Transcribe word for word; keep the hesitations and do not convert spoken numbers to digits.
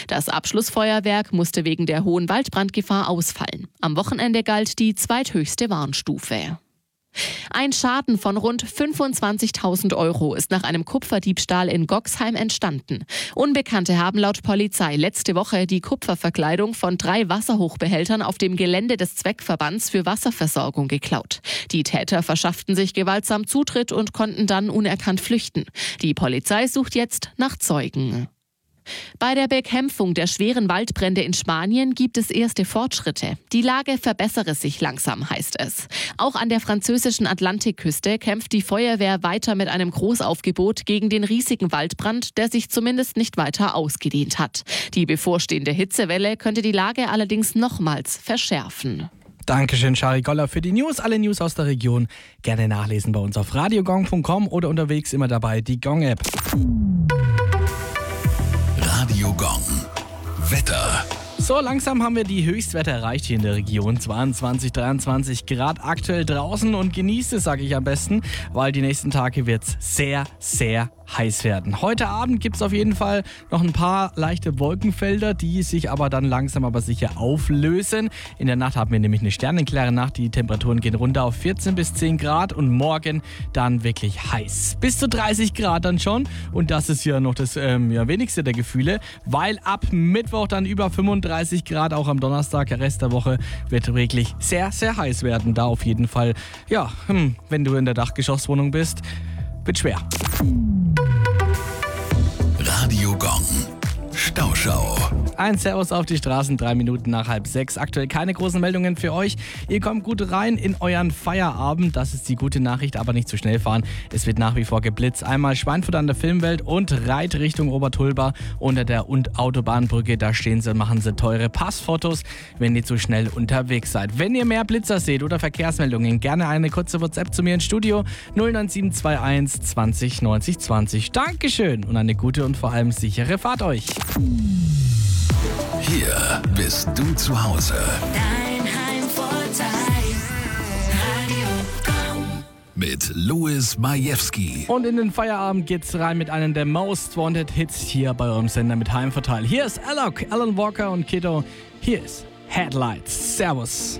Das Abschlussfeuerwerk musste wegen der hohen Waldbrandgefahr ausfallen. Am Wochenende galt die zweithöchste Warnstufe. Ein Schaden von rund fünfundzwanzigtausend Euro ist nach einem Kupferdiebstahl in Goxheim entstanden. Unbekannte haben laut Polizei letzte Woche die Kupferverkleidung von drei Wasserhochbehältern auf dem Gelände des Zweckverbands für Wasserversorgung geklaut. Die Täter verschafften sich gewaltsam Zutritt und konnten dann unerkannt flüchten. Die Polizei sucht jetzt nach Zeugen. Bei der Bekämpfung der schweren Waldbrände in Spanien gibt es erste Fortschritte. Die Lage verbessere sich langsam, heißt es. Auch an der französischen Atlantikküste kämpft die Feuerwehr weiter mit einem Großaufgebot gegen den riesigen Waldbrand, der sich zumindest nicht weiter ausgedehnt hat. Die bevorstehende Hitzewelle könnte die Lage allerdings nochmals verschärfen. Dankeschön, Shari Goller, für die News. Alle News aus der Region gerne nachlesen bei uns auf radiogong punkt com oder unterwegs immer dabei die Gong-App. Radio Gong. Wetter. So, langsam haben wir die Höchstwerte erreicht hier in der Region. zweiundzwanzig, dreiundzwanzig Grad aktuell draußen und genießt es, sage ich am besten, weil die nächsten Tage wird es sehr, sehr heiß werden. Heute Abend gibt es auf jeden Fall noch ein paar leichte Wolkenfelder, die sich aber dann langsam aber sicher auflösen. In der Nacht haben wir nämlich eine sternenklare Nacht. Die Temperaturen gehen runter auf vierzehn bis zehn Grad und morgen dann wirklich heiß. Bis zu dreißig Grad dann schon und das ist ja noch das ähm, ja, wenigste der Gefühle, weil ab Mittwoch dann über fünfunddreißig Grad, auch am Donnerstag, der Rest der Woche wird wirklich sehr, sehr heiß werden. Da auf jeden Fall, ja, hm, wenn du in der Dachgeschosswohnung bist, wird schwer. Radio Gong. Stauschau. Ein Servus auf die Straßen, drei Minuten nach halb sechs. Aktuell keine großen Meldungen für euch. Ihr kommt gut rein in euren Feierabend. Das ist die gute Nachricht, aber nicht zu schnell fahren. Es wird nach wie vor geblitzt. Einmal Schweinfurt an der Filmwelt und Reit Richtung Obertulba unter der und Autobahnbrücke. Da stehen sie und machen sie teure Passfotos, wenn ihr zu schnell unterwegs seid. Wenn ihr mehr Blitzer seht oder Verkehrsmeldungen, gerne eine kurze WhatsApp zu mir ins Studio null neun sieben zwei eins zwanzig neunzig zwanzig. Dankeschön und eine gute und vor allem sichere Fahrt euch. Hier bist du zu Hause. Dein Heimvorteil. Radio Gong. Mit Louis Majewski. Und in den Feierabend geht's rein mit einem der Most Wanted Hits hier bei eurem Sender mit Heimvorteil. Hier ist Alok, Alan Walker und Kiddo. Hier ist Headlights. Servus.